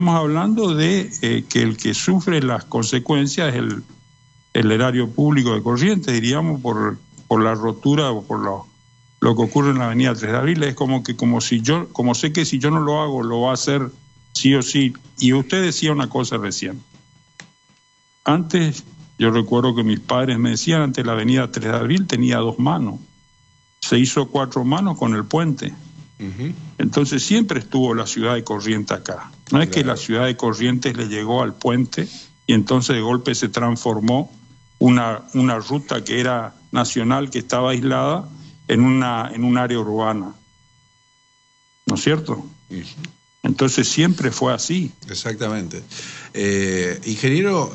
hablando de que el que sufre las consecuencias es el erario público de Corrientes, diríamos, por la rotura o por lo que ocurre en la avenida 3 de Abril. Es como sé que si yo no lo hago, lo va a hacer sí o sí. Y usted decía una cosa recién. Antes, yo recuerdo que mis padres me decían, antes la avenida 3 de Abril tenía 2 manos. Se hizo 4 manos con el puente. Entonces siempre estuvo la ciudad de Corrientes acá. No es que la ciudad de Corrientes le llegó al puente y entonces de golpe se transformó una ruta que era nacional, que estaba aislada, en un área urbana. ¿No es cierto? Entonces siempre fue así. Exactamente. Ingeniero,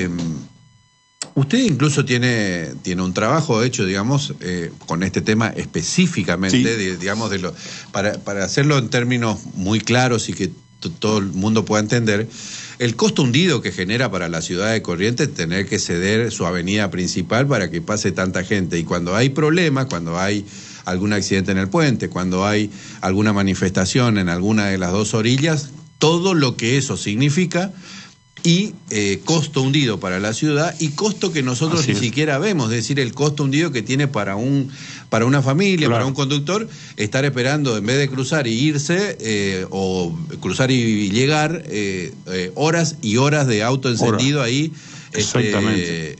usted incluso tiene un trabajo hecho, digamos, con este tema específicamente, sí. Para hacerlo en términos muy claros y que todo el mundo pueda entender, el costo hundido que genera para la ciudad de Corrientes tener que ceder su avenida principal para que pase tanta gente. Y cuando hay problemas, cuando hay algún accidente en el puente, cuando hay alguna manifestación en alguna de las 2 orillas, todo lo que eso significa, y costo hundido para la ciudad y costo que nosotros ni siquiera vemos, es decir, el costo hundido que tiene para una familia, para un conductor, estar esperando, en vez de cruzar y irse, o cruzar y llegar, horas y horas de auto encendido ahí. Exactamente.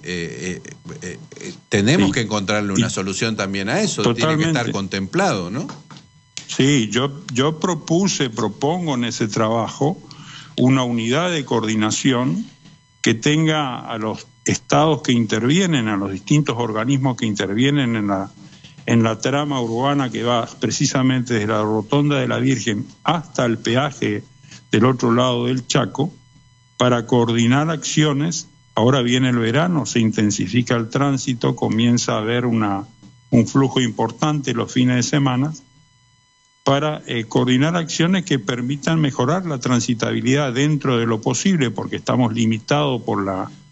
Tenemos que encontrarle una solución también a eso. Totalmente. Tiene que estar contemplado, ¿no? Sí, yo propongo en ese trabajo una unidad de coordinación que tenga a los estados que intervienen, a los distintos organismos que intervienen en la trama urbana que va precisamente desde la Rotonda de la Virgen hasta el peaje del otro lado del Chaco, para coordinar acciones. Ahora viene el verano, se intensifica el tránsito, comienza a haber un flujo importante los fines de semana, para coordinar acciones que permitan mejorar la transitabilidad dentro de lo posible, porque estamos limitados por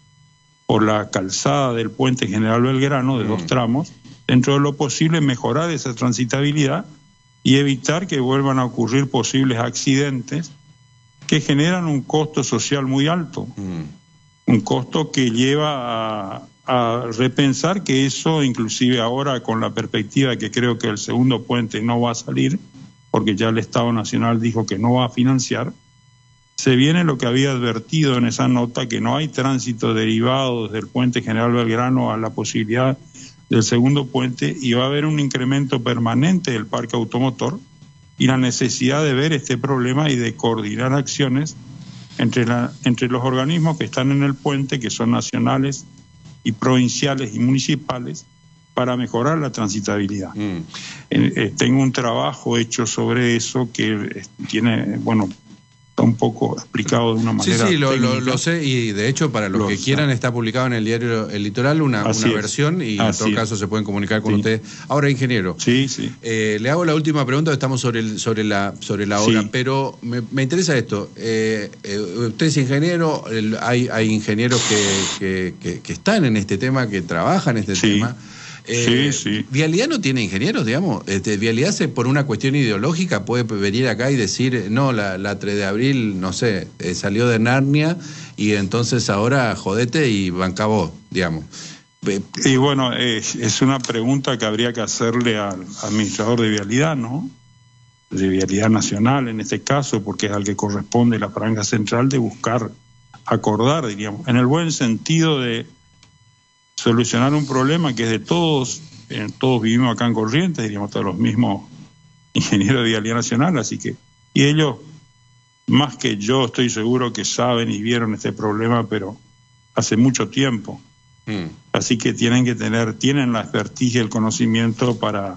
la calzada del puente General Belgrano de 2 tramos. Dentro de lo posible mejorar esa transitabilidad y evitar que vuelvan a ocurrir posibles accidentes que generan un costo social muy alto, un costo que lleva a repensar que eso, inclusive ahora con la perspectiva que creo que el segundo puente no va a salir, porque ya el Estado Nacional dijo que no va a financiar, se viene lo que había advertido en esa nota, que no hay tránsito derivado desde el puente General Belgrano a la posibilidad del segundo puente, y va a haber un incremento permanente del parque automotor y la necesidad de ver este problema y de coordinar acciones entre los organismos que están en el puente, que son nacionales y provinciales y municipales, para mejorar la transitabilidad. Tengo un trabajo hecho sobre eso que tiene, está un poco explicado de una manera técnica. Lo sé, y de hecho para los que quieran está publicado en el diario El Litoral una versión, y en todo caso se pueden comunicar con ustedes. Ahora, ingeniero, le hago la última pregunta, estamos sobre la hora, pero me interesa esto. Usted es ingeniero, hay ingenieros que están en este tema, que trabajan en este tema. ¿Vialidad no tiene ingenieros, digamos? ¿Vialidad por una cuestión ideológica puede venir acá y decir, no, la 3 de abril, no sé, salió de Narnia y entonces ahora jodete y banca vos, digamos? Y bueno, es una pregunta que habría que hacerle al administrador de vialidad, ¿no? De vialidad nacional en este caso, porque es al que corresponde la franja central, de buscar acordar, diríamos, en el buen sentido de solucionar un problema que es de todos. Todos vivimos acá en Corrientes, diríamos, todos los mismos ingenieros de vialidad nacional, así que, y ellos, más que yo, estoy seguro que saben y vieron este problema, pero hace mucho tiempo. Así que tienen la expertise y el conocimiento para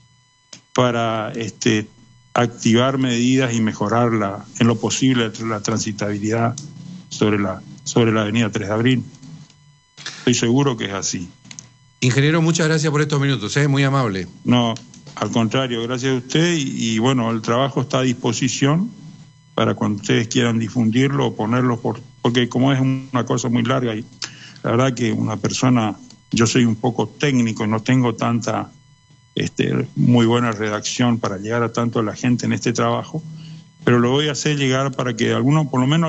activar medidas y mejorar en lo posible la transitabilidad sobre la avenida 3 de Abril. Estoy seguro que es así. Ingeniero, muchas gracias por estos minutos, muy amable. No, al contrario, gracias a usted, y bueno, el trabajo está a disposición para cuando ustedes quieran difundirlo o ponerlo, porque como es una cosa muy larga, y la verdad que yo soy un poco técnico, no tengo tanta muy buena redacción para llegar a tanto la gente en este trabajo, pero lo voy a hacer llegar para que algunos, por lo menos